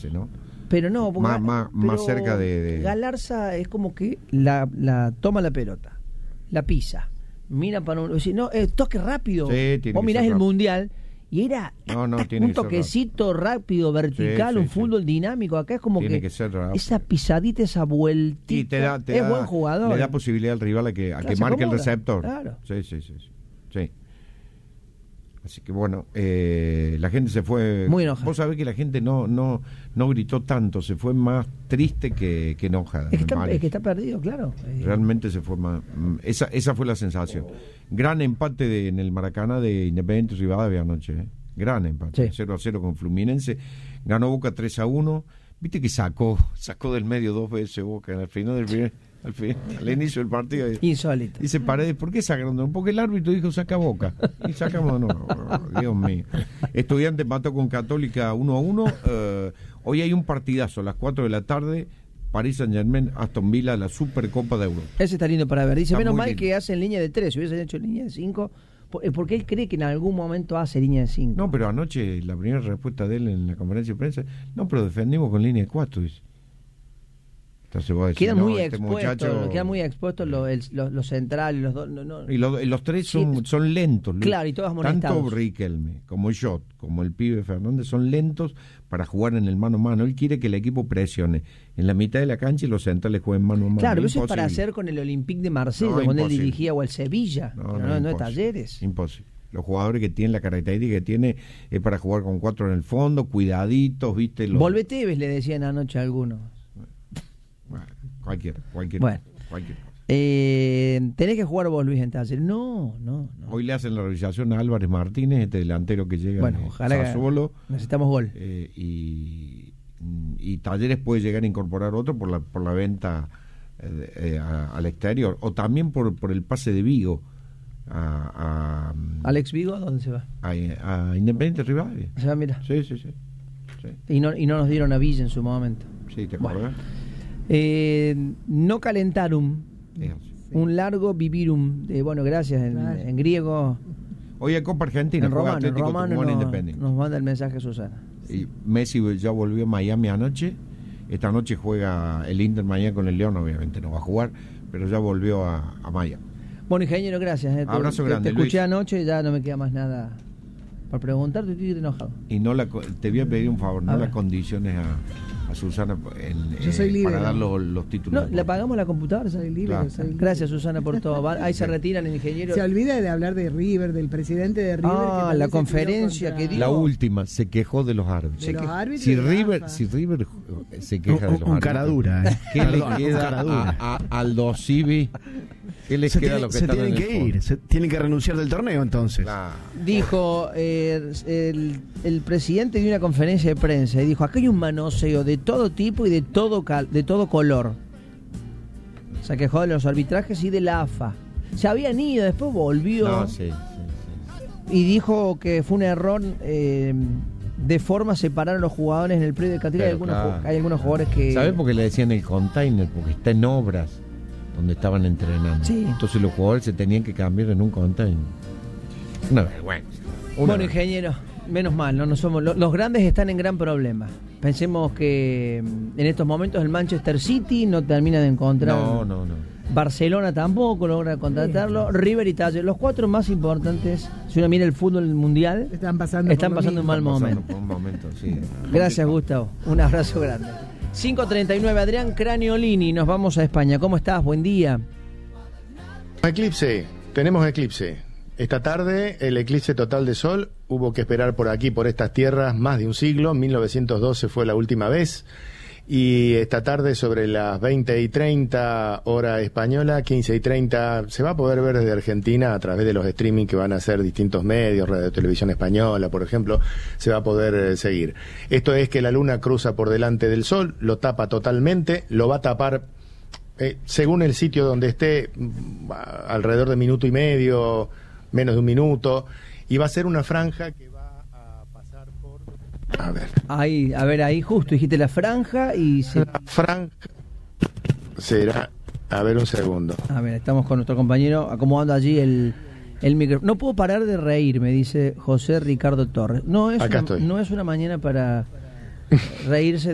¿no? Pero no, porque más cerca de... Galarza es como que la toma la pelota, la pisa, mira para un... No, toque rápido. Sí, vos mirás el Mundial y era un toquecito rápido, vertical, un fútbol dinámico. Acá es como tiene que ser esa pisadita, esa vueltita. Es buen jugador. Le da posibilidad al rival a que marque el receptor. Claro. Sí. Así que bueno, la gente se fue muy enojada. Vos sabés que la gente no gritó tanto, se fue más triste que enojada. Es que está perdido, claro. Realmente se fue más. Esa fue la sensación. Gran empate en el Maracaná de Independiente Rivadavia anoche. Gran empate. 0-0 con Fluminense. Ganó Boca 3-1. Viste que sacó del medio 2 veces Boca al final del primer. Al inicio del partido. Insólito. Dice Paredes, ¿por qué sacaron? Porque el árbitro dijo saca Boca. Y sacamos, no, Dios mío. Estudiante empató con Católica 1-1. Hoy hay un partidazo a las 4 de la tarde. París Saint-Germain, Aston Villa, la Supercopa de Europa. Ese está lindo para ver. Dice, está menos mal lindo. que hacen línea de 3. Si hubiesen hecho línea de 5, porque él cree que en algún momento hace línea de 5. No, pero anoche la primera respuesta de él en la conferencia de prensa, no, pero defendimos con línea de 4, dice. Entonces vos decís, quedan muy expuestos los centrales, los dos. Y los tres son lentos. Claro, y todos amonestados. Tanto Riquelme como Jot, como el pibe Fernández, son lentos para jugar en el mano a mano. Él quiere que el equipo presione en la mitad de la cancha y los centrales jueguen mano a mano. Claro, eso es para hacer con el Olympique de Marsella, cuando él dirigía, o el Sevilla, no de Talleres. Imposible. Los jugadores que tienen la característica que tiene es para jugar con 4 en el fondo, cuidaditos, ¿viste? Volve Tevez, le decían anoche a algunos. Bueno, cualquier cosa. ¿Tenés que jugar vos, Luis, en Talleres? No. Hoy le hacen la realización a Álvarez Martínez, este delantero que llega ojalá Sassuolo. Necesitamos gol. Y Talleres puede llegar a incorporar otro por la venta al exterior, o también por el pase de Vigo. ¿Alex Vigo a dónde se va? A Independiente Rivadavia. Se va, mira. Sí. Y no nos dieron a Villa en su momento. Sí, ¿te acuerdas? No calentarum, un largo vivirum, gracias en griego. Hoy hay Copa Argentina, en romano, Atlético Tucumán Independiente. Nos manda el mensaje Susana. Y Messi ya volvió a Miami anoche. Esta noche juega el Inter Miami con el León, obviamente no va a jugar, pero ya volvió a Miami. Bueno, ingeniero, gracias. Abrazo grande, te escuché Luis. Anoche y ya no me queda más nada por preguntarte, estoy enojado. Y te voy a pedir un favor, no las condiciones a Susana yo soy libre, para dar los títulos. No, le apagamos la computadora, soy libre. Claro. Gracias, Susana, por todo. Ahí se retiran el ingeniero. Se olvida de hablar de River, del presidente de River. La conferencia que dio. La última, se quejó de los árbitros. Si River se queja de los árbitros. Un cara dura. ¿Qué le queda a Aldo Civi? ¿Qué les queda lo que se tienen que ir? Se tienen que renunciar del torneo, entonces. Dijo el presidente dio una conferencia de prensa y dijo, acá hay un manoseo de todo tipo y de todo color. Se quejó de los arbitrajes y de la AFA. Se habían ido, después volvió. Sí. Y dijo que fue un error de forma separar a los jugadores en el predio de categoría. Hay algunos jugadores que... ¿Sabés por qué le decían el container? Porque está en obras donde estaban entrenando. Sí. Entonces los jugadores se tenían que cambiar en un container. Una vergüenza. Bueno, ingeniero, menos mal, no somos los grandes están en gran problema. Pensemos que en estos momentos el Manchester City no termina de encontrar. No. Barcelona tampoco logra contratarlo. River y Talleres, los 4 más importantes. Si uno mira el fútbol mundial, están pasando un mal momento. Sí. Gracias, Gustavo. Un abrazo grande. 5:39, Adrián Craniolini, nos vamos a España. ¿Cómo estás? Buen día. Tenemos eclipse. Esta tarde, el eclipse total de sol, hubo que esperar por aquí, por estas tierras, más de un siglo. 1912 fue la última vez. Y esta tarde, sobre las 20:30 hora española, 15:30, se va a poder ver desde Argentina a través de los streaming que van a hacer distintos medios, Radio Televisión Española, por ejemplo, se va a poder seguir. Esto es que la luna cruza por delante del sol, lo tapa totalmente, lo va a tapar, según el sitio donde esté, alrededor de minuto y medio, menos de un minuto, y va a ser una franja que va a pasar por... Ahí justo dijiste la franja y... La franja será... A ver, un segundo. A ver, estamos con nuestro compañero acomodando allí el micrófono. No puedo parar de reír, me dice José Ricardo Torres. No es una mañana para reírse